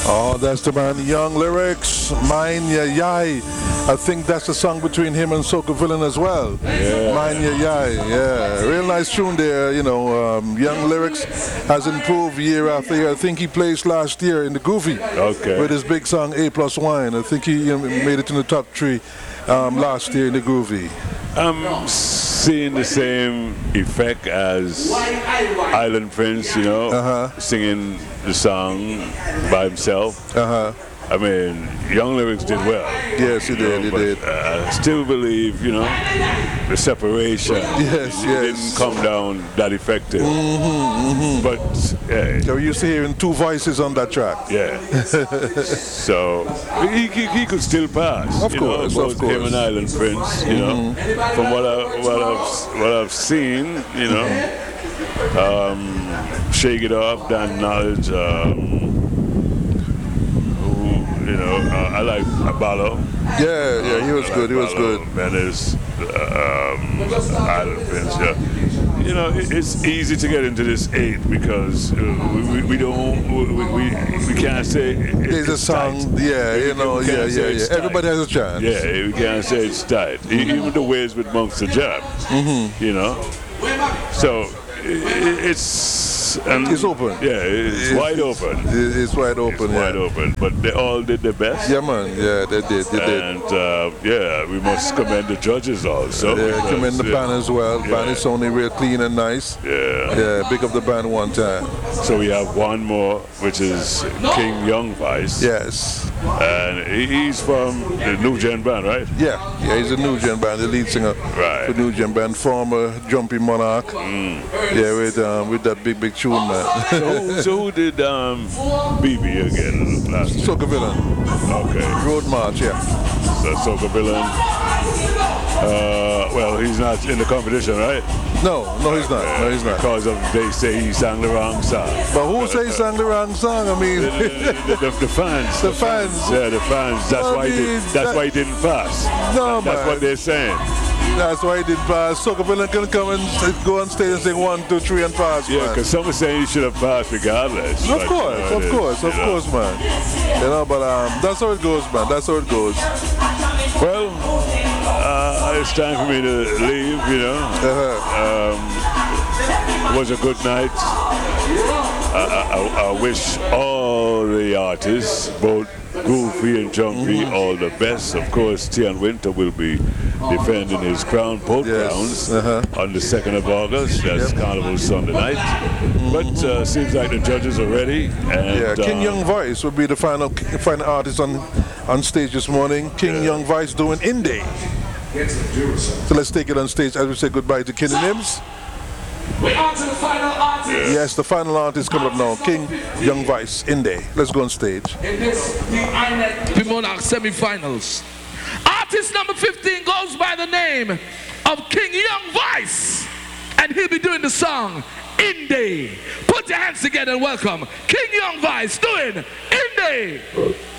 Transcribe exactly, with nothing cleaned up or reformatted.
Oh, that's the man, Young Lyrics, Mine Ya Yai. I think that's the song between him and Soca Villain as well. Yeah. Mine Ya Yai, yeah. Real nice tune there, you know. Um, Young Lyrics has improved year after year. I think he placed last year in the Goofy Okay. with his big song A Plus Wine. I think he you know, made it in the top three um, last year in the Groovy. I'm seeing the same effect as Island Prince, you know, Uh-huh. singing the song by himself. Uh-huh. I mean, Young Lyrics did well. Yes, he you know, did, he but, did. uh, I still believe, you know, the separation Yes, it yes. didn't come down that effective. Mm-hmm, mm-hmm. But, yeah, So you used to hearing two voices on that track. yeah. So he, he, he could still pass. Of you course, know, of both him course. and Island Prince. You know, from what I what I've what I've seen, you know, um, Shake It Off, Dan Knowledge. Um, who, you know, uh, I like Abalo. Yeah, yeah, he was good, he was good. And there's um, Island Prince. Yeah. You know, it, it's easy to get into this eight because uh, we, we, we don't, we, we, we can't say it, There's a it's song, tight. yeah, you know, We yeah, can't say yeah, it's yeah. tight. Everybody has a chance. Yeah, we can't say it's tight. E- Even the ways with Monks the Jab, you know. So i- i- it's and It's open. Yeah, it's, wide open. It- It's wide It's open, yeah. wide open. But they all did their best. Yeah, man, yeah, they did, they did. And uh, yeah, we must commend the judges also. Yeah, because, commend the yeah, band as well. Yeah. Band is sounding real clean and nice. Yeah. Yeah, big up the band one time. So we have one more, which is King Young Vice. Yes. And he- he's from the New Gen Band, right? Yeah, yeah, he's a New Gen Band, the lead singer Right. for New Gen Band, former Jumpy Monarch. Yeah, with um, with that big big tune, man. So who, so who did um, B B again last year? Soca Villain, Okay. Road March, yeah. So Soca Villain. Uh, well, he's not in the competition, right? No, no, he's not. No, he's not. Because of they say he sang the wrong song. But who say he sang the wrong song? I mean, The, the, the, the fans. The fans. Yeah, the fans. That's I why he mean, did, that's that- why he didn't pass. No, That's man. what they're saying. that's why he did pass. Soca Villain can come and s- go on stage and sing one, two, three, and pass, Yeah, man. because some are saying he should have passed regardless. Of but, course, you know, of it is, course, you of know. course, man. You know, but um, that's how it goes, man. That's how it goes. Well, uh, it's time for me to leave, you know. Uh-huh. Um, it was a good night. I, I, I wish all the artists, both Goofy and Jumpy, all the best. Of course, Tian Winter will be defending his crown, both Yes, crowns, uh-huh. on the second of August. That's Yep. Carnival Sunday night. But uh, seems like the judges are ready. And, Yeah, King uh, Young Voice will be the final final artist on on stage this morning. King Yeah. Young Voice doing Indie. So let's take it on stage as we say goodbye to Kenny Nims. We're on to the final artist Yes, the final artist coming up now. King Young Voice, Indie. Let's go on stage. in this the Island Monarch semi-finals. Artist number fifteen goes by the name of King Young Vice, and he'll be doing the song Indie. Put your hands together and welcome King Young Vice doing Indie.